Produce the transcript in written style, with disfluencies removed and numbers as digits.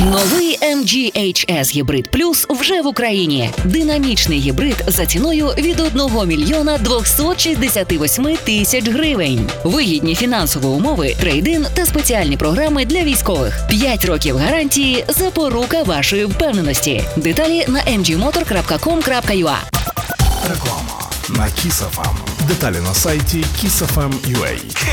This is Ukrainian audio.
Новий MG HS Hybrid Plus вже в Україні. Динамічний гібрид за ціною від 1 мільйона 268 тисяч гривень. Вигідні фінансові умови, трейд-ін та спеціальні програми для військових. 5 років гарантії – запорука вашої впевненості. Деталі на mgmotor.com.ua. Реклама на Kiss FM. Деталі на сайті kissfm.ua.